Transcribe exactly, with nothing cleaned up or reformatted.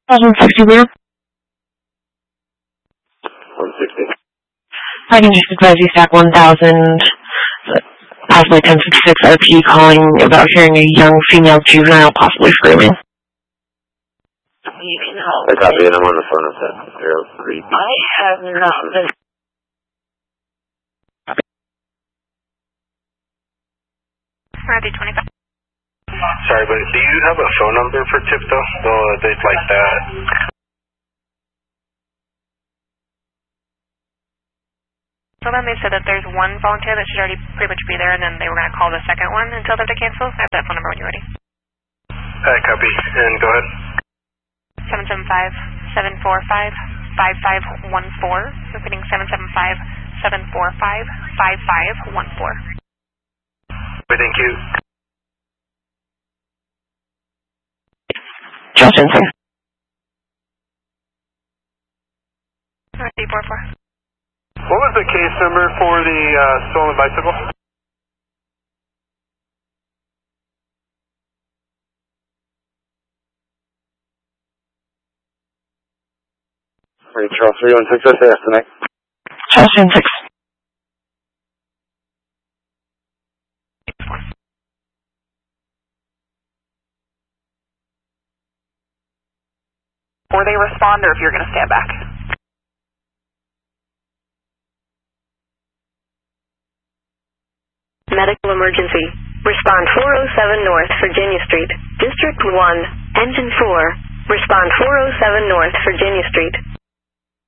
one sixty there. one sixty. I can just advise you stack one thousand, possibly ten fifty-six R P calling about hearing a young female juvenile possibly screaming. You can hold I copy it. I'm on the phone at that zero three. I have not been. Ready, twenty-five. Sorry, but do you have a phone number for Tip, though? Though they'd like that. So then they said that there's one volunteer that should already pretty much be there, and then they were going to call the second one and tell them to cancel. I have that phone number when you're ready. I copy. And go ahead. seven seven five, seven four five, five five one four. Repeating seven seven five, seven four five, five five one four. Thank you. Justin, sir. Alright, D four four. What was the case number for the uh, stolen bicycle? Hey, Charles three one six, what's that tonight? Charles three one six. Or they respond, or if you're going to stand back. Medical emergency. Respond four oh seven North Virginia Street. District one, Engine four. Respond four oh seven North Virginia Street.